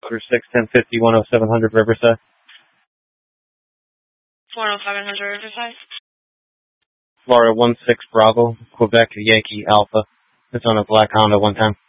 Order 61050 10700 Riverside. 10700 Riverside. Florida 16 Bravo, Quebec Yankee Alpha. It's on a black Honda 110.